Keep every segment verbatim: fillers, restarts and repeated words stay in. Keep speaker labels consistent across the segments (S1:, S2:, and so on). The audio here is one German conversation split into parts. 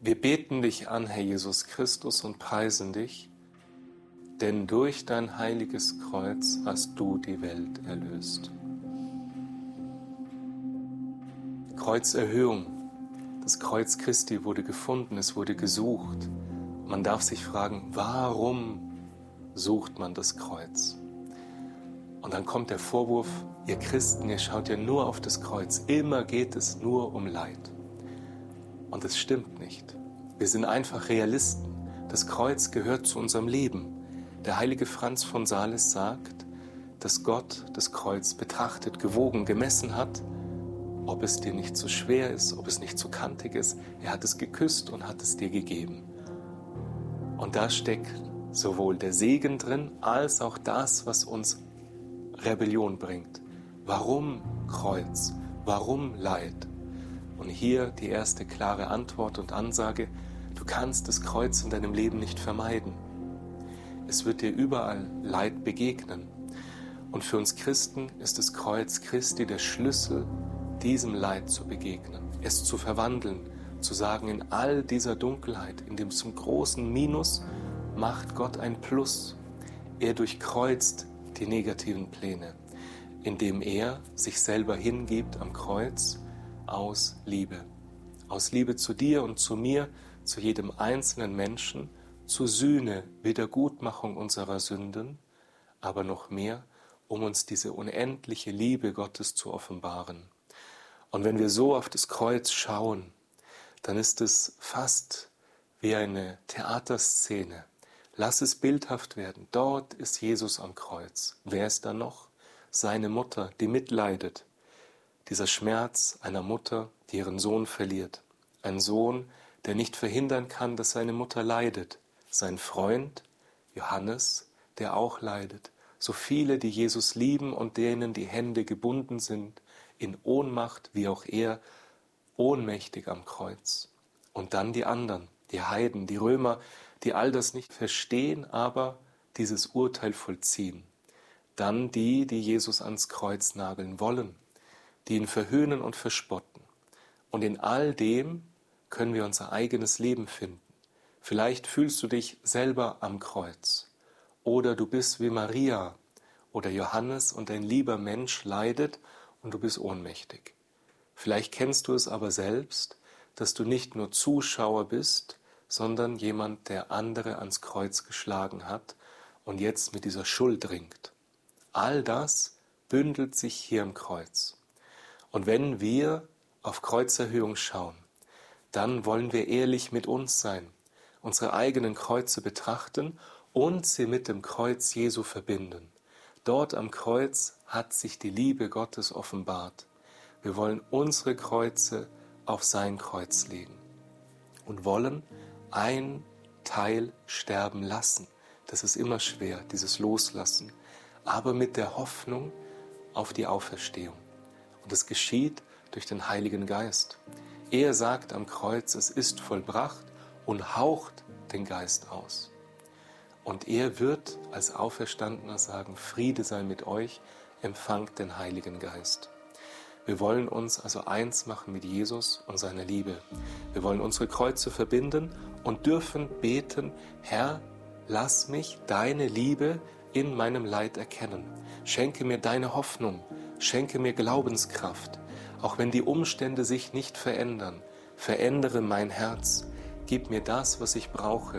S1: Wir beten dich an, Herr Jesus Christus, und preisen dich, denn durch dein heiliges Kreuz hast du die Welt erlöst. Kreuzerhöhung. Das Kreuz Christi wurde gefunden, es wurde gesucht. Man darf sich fragen, warum sucht man das Kreuz? Und dann kommt der Vorwurf, ihr Christen, ihr schaut ja nur auf das Kreuz. Immer geht es nur um Leid. Und es stimmt nicht. Wir sind einfach Realisten. Das Kreuz gehört zu unserem Leben. Der heilige Franz von Sales sagt, dass Gott das Kreuz betrachtet, gewogen, gemessen hat, ob es dir nicht zu schwer ist, ob es nicht zu kantig ist. Er hat es geküsst und hat es dir gegeben. Und da steckt sowohl der Segen drin, als auch das, was uns Rebellion bringt. Warum Kreuz? Warum Leid? Und hier die erste klare Antwort und Ansage, du kannst das Kreuz in deinem Leben nicht vermeiden. Es wird dir überall Leid begegnen. Und für uns Christen ist das Kreuz Christi der Schlüssel, diesem Leid zu begegnen, es zu verwandeln, zu sagen, in all dieser Dunkelheit, in dem zum großen Minus, macht Gott ein Plus. Er durchkreuzt die negativen Pläne, indem er sich selber hingibt am Kreuz aus Liebe. Aus Liebe zu dir und zu mir, zu jedem einzelnen Menschen, zur Sühne, Wiedergutmachung unserer Sünden, aber noch mehr, um uns diese unendliche Liebe Gottes zu offenbaren. Und wenn wir so auf das Kreuz schauen, dann ist es fast wie eine Theaterszene. Lass es bildhaft werden. Dort ist Jesus am Kreuz. Wer ist da noch? Seine Mutter, die mitleidet. Dieser Schmerz einer Mutter, die ihren Sohn verliert. Ein Sohn, der nicht verhindern kann, dass seine Mutter leidet. Sein Freund, Johannes, der auch leidet. So viele, die Jesus lieben und denen die Hände gebunden sind, in Ohnmacht, wie auch er, ohnmächtig am Kreuz. Und dann die anderen, die Heiden, die Römer, die all das nicht verstehen, aber dieses Urteil vollziehen. Dann die, die Jesus ans Kreuz nageln wollen, die ihn verhöhnen und verspotten. Und in all dem können wir unser eigenes Leben finden. Vielleicht fühlst du dich selber am Kreuz. Oder du bist wie Maria oder Johannes und ein lieber Mensch leidet und du bist ohnmächtig. Vielleicht kennst du es aber selbst, dass du nicht nur Zuschauer bist, sondern jemand, der andere ans Kreuz geschlagen hat und jetzt mit dieser Schuld ringt. All das bündelt sich hier im Kreuz. Und wenn wir auf Kreuzerhöhung schauen, dann wollen wir ehrlich mit uns sein, unsere eigenen Kreuze betrachten und sie mit dem Kreuz Jesu verbinden. Dort am Kreuz hat sich die Liebe Gottes offenbart. Wir wollen unsere Kreuze auf sein Kreuz legen und wollen ein Teil sterben lassen. Das ist immer schwer, dieses Loslassen, aber mit der Hoffnung auf die Auferstehung. Und es geschieht durch den Heiligen Geist. Er sagt am Kreuz, es ist vollbracht und haucht den Geist aus. Und er wird als Auferstandener sagen, Friede sei mit euch, empfangt den Heiligen Geist. Wir wollen uns also eins machen mit Jesus und seiner Liebe. Wir wollen unsere Kreuze verbinden und dürfen beten, Herr, lass mich deine Liebe in meinem Leid erkennen. Schenke mir deine Hoffnung, schenke mir Glaubenskraft. Auch wenn die Umstände sich nicht verändern, verändere mein Herz, gib mir das, was ich brauche.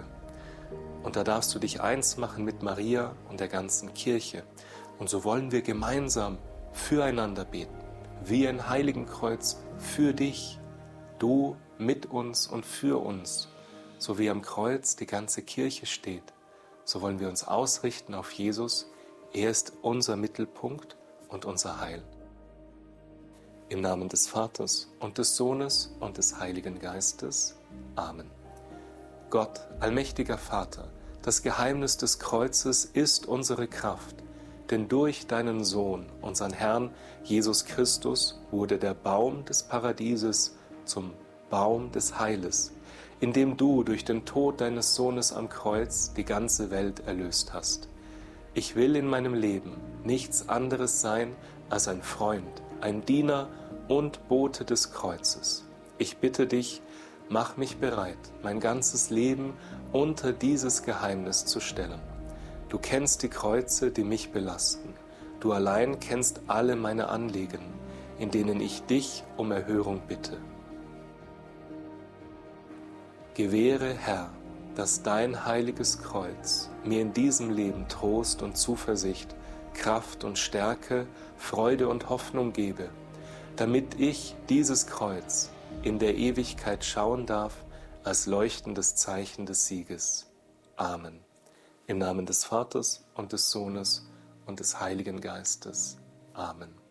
S1: Und da darfst du dich eins machen mit Maria und der ganzen Kirche. Und so wollen wir gemeinsam füreinander beten, wie ein Heiligenkreuz für dich, du mit uns und für uns. So wie am Kreuz die ganze Kirche steht, so wollen wir uns ausrichten auf Jesus. Er ist unser Mittelpunkt und unser Heil. Im Namen des Vaters und des Sohnes und des Heiligen Geistes. Amen. Gott, allmächtiger Vater, das Geheimnis des Kreuzes ist unsere Kraft, denn durch deinen Sohn, unseren Herrn Jesus Christus, wurde der Baum des Paradieses zum Baum des Heiles, in dem du durch den Tod deines Sohnes am Kreuz die ganze Welt erlöst hast. Ich will in meinem Leben nichts anderes sein als ein Freund, ein Diener und Bote des Kreuzes. Ich bitte dich, mach mich bereit, mein ganzes Leben unter dieses Geheimnis zu stellen. Du kennst die Kreuze, die mich belasten. Du allein kennst alle meine Anliegen, in denen ich dich um Erhörung bitte. Gewähre, Herr, dass dein heiliges Kreuz mir in diesem Leben Trost und Zuversicht, Kraft und Stärke, Freude und Hoffnung gebe, damit ich dieses Kreuz in der Ewigkeit schauen darf als leuchtendes Zeichen des Sieges. Amen. Im Namen des Vaters und des Sohnes und des Heiligen Geistes. Amen.